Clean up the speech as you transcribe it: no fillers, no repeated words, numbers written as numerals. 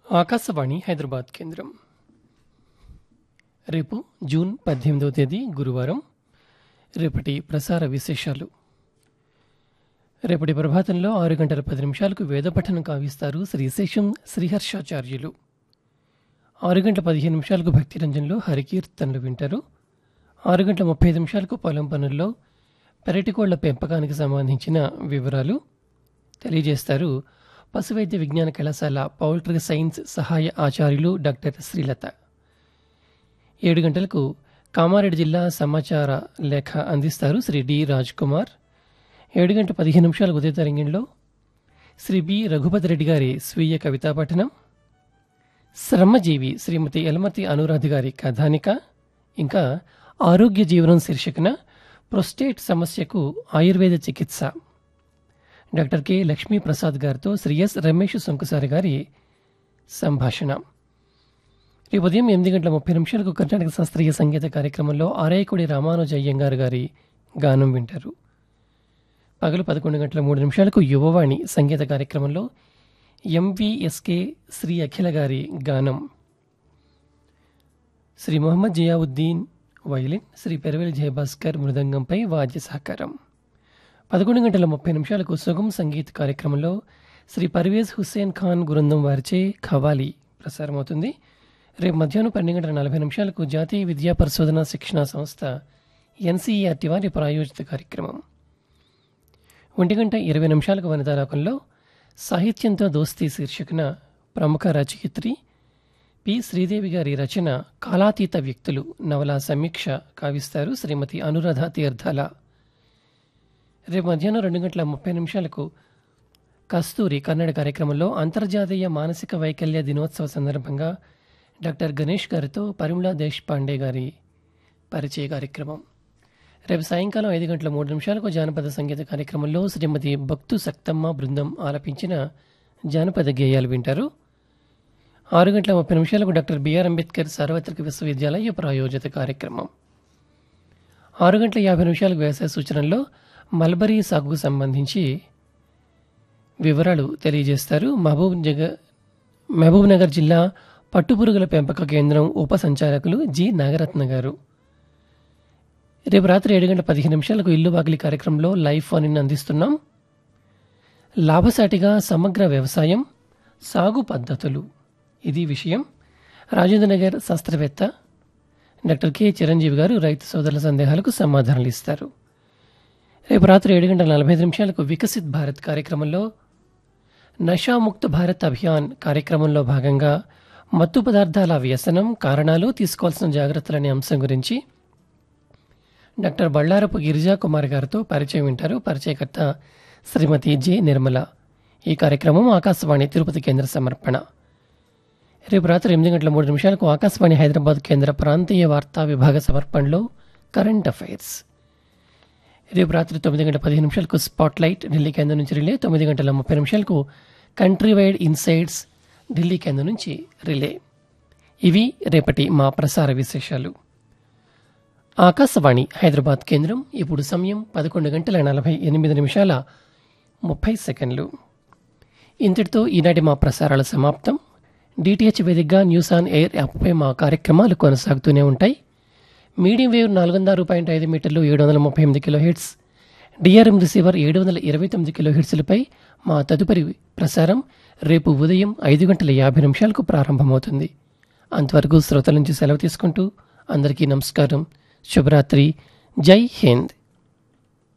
ఆకాశవాణి హైదరాబాద్ కేంద్రం. రేపు జూన్ 18వ తేదీ గురువారం. రేపటి ప్రసార విశేషాలు. రేపటి ప్రభాతంలో 6:10 వేదపఠనం కావిస్తారు శ్రీశేషం శ్రీహర్షాచార్యులు. 6:15 భక్తిరంజన్లో హరికీర్తనలు వింటారు. 6:35 పొలం పనుల్లో పెరటికోళ్ల పెంపకానికి సంబంధించిన వివరాలు తెలియజేస్తారు పశువైద్య విజ్ఞాన కళాశాల పౌల్ట్రీ సైన్స్ సహాయ ఆచార్యులు డాక్టర్ శ్రీలత. 7 గంటలకు కామారెడ్డి జిల్లా సమాచార లేఖ అందిస్తారు శ్రీ డి రాజ్ కుమార్. 7:15 ఉదయ తరంగంలో శ్రీ బి రఘుపతి రెడ్డి గారి స్వీయ కవితా పఠనం, శ్రమజీవి శ్రీమతి ఎలమతి అనురాధ గారి కథానిక, ఇంకా ఆరోగ్య జీవనం శీర్షికన ప్రొస్టేట్ సమస్యకు ఆయుర్వేద చికిత్స డాక్టర్ కె లక్ష్మీప్రసాద్ గారితో శ్రీ ఎస్ రమేష్ సుంకసారి గారి సంభాషణ. రేపు ఉదయం 8:30 కర్ణాటక శాస్త్రీయ సంగీత కార్యక్రమంలో ఆరాయకుడి రామానుజయ్యంగారు గారి గానం వింటారు. పగలు 11:03 యువవాణి సంగీత కార్యక్రమంలో ఎంవిఎస్కే శ్రీ అఖిల గారి గానం, శ్రీ మొహమ్మద్ జియావుద్దీన్ వైలిన్, శ్రీ పెరవేలి జయభాస్కర్ మృదంగంపై వాద్య సహకారం. 11:30 సుగం సంగీత్ కార్యక్రమంలో శ్రీ పర్వేజ్ హుస్సేన్ ఖాన్ బృందం వారిచే ఖవాలి ప్రసారమవుతుంది. రేపు మధ్యాహ్నం 12:40 జాతీయ విద్యా పరిశోధన శిక్షణ సంస్థ ఎన్సీఈఆర్టీ వారి ప్రాయోజిత కార్యక్రమం. 1:20 వనితాలోకంలో సాహిత్యంతో దోస్తీ శీర్షికన ప్రముఖ రచయిత్రి పి శ్రీదేవి గారి రచన కాలాతీత వ్యక్తులు నవల సమీక్ష కావిస్తారు శ్రీమతి అనురాధ తీర్థాల. రేపు మధ్యాహ్నం 2:30 కస్తూరి కన్నడ కార్యక్రమంలో అంతర్జాతీయ మానసిక వైకల్య దినోత్సవ సందర్భంగా డాక్టర్ గణేష్ గారితో పరిమళ దేశపాండే గారి పరిచయ కార్యక్రమం. రేపు సాయంకాలం 5:03 జానపద సంగీత కార్యక్రమంలో శ్రీమతి భక్తు సక్తమ్మ బృందం ఆలపించిన జానపద గేయాలు వింటారు. 6:30 డాక్టర్ బిఆర్ అంబేద్కర్ సార్వత్రిక విశ్వవిద్యాలయ ప్రాయోజిత కార్యక్రమం. 6:50 వ్యవసాయ సూచనల్లో మల్బరీ సాగుకు సంబంధించి వివరాలు తెలియజేస్తారు మహబూబ్ నగర్ జిల్లా పట్టుపురుగుల పెంపక కేంద్రం ఉప సంచాలకులు జి నాగరత్న గారు. రేపు రాత్రి 7:15 ఇల్లు వాకిలి కార్యక్రమంలో లైవ్ ఫోన్ అందిస్తున్నాం. లాభసాటిగా సమగ్ర వ్యవసాయం సాగు పద్ధతులు, ఇది విషయం. రాజేంద్రనగర్ శాస్త్రవేత్త డాక్టర్ కె చిరంజీవి గారు రైతు సోదరుల సందేహాలకు సమాధానాలు ఇస్తారు. రేపు రాత్రి 7:45 వికసిత్ భారత్ కార్యక్రమంలో నషాముక్త భారత్ అభియాన్ కార్యక్రమంలో భాగంగా మత్తు పదార్థాల వ్యసనం, కారణాలు, తీసుకోవాల్సిన జాగ్రత్తలనే అంశం గురించి డాక్టర్ బళ్ళారపు గిరిజా కుమార్ గారితో పరిచయం వింటారు. పరిచయకర్త శ్రీమతి జె నిర్మల. ఈ కార్యక్రమం ఆకాశవాణి తిరుపతి కేంద్ర సమర్పణ. రేపు రాత్రి 8:03 ఆకాశవాణి హైదరాబాద్ కేంద్ర ప్రాంతీయ వార్తా విభాగ సమర్పణలో కరెంట్ అఫైర్స్. రేపు రాత్రి 9:15 స్పాట్లైట్ ఢిల్లీ కేంద్రం నుంచి relay. 9:30 country wide insights Delhi కేంద్రం నుంచి రిలే. ఇవి రేపటి మా ప్రసార విశేషాలు. ఆకాశవాణి హైదరాబాద్ కేంద్రం. ఇప్పుడు సమయం 11:48 ఇంతటితో ఈనాటి మా ప్రసారాల సమాప్తం. డిటిహెచ్ వేదికగా న్యూస్ ఆన్ ఎయిర్ యాప్పై మా కార్యక్రమాలు కొనసాగుతూనే ఉంటాయి. మీడియం వేవ్ 406.5 మీటర్లు 738 కిలోహెర్ట్జ్, డిఆర్ఎం రిసీవర్ 729 కిలోహెర్ట్జ్లపై మా తదుపరి ప్రసారం రేపు ఉదయం 5:50 ప్రారంభమవుతుంది. అంతవరకు శ్రోతల నుంచి సెలవు తీసుకుంటూ అందరికీ నమస్కారం, శుభరాత్రి, జై హింద్.